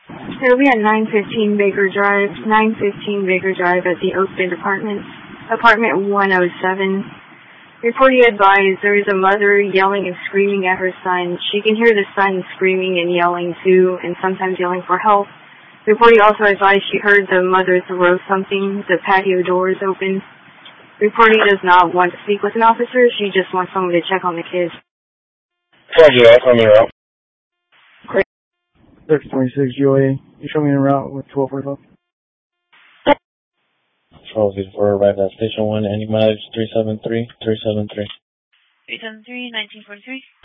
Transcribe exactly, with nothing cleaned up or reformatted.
It'll be at nine fifteen Baker Drive, nine fifteen Baker Drive at the Oak Bend Apartments, apartment one oh seven. Reporting advised there is a mother yelling and screaming at her son. She can hear the son screaming and yelling too, and sometimes yelling for help. Reporting also advised she heard the mother throw something. The patio door is open. Reporting does not want to speak with an officer. She just wants someone to check on the kids. Roger that. I'm in route. six twenty-six G O A. You show me en route with twelve forty-five. twelve forty-four, arrived at Station one, any mileage three seven three, three seven three. three seven three, nineteen forty-three.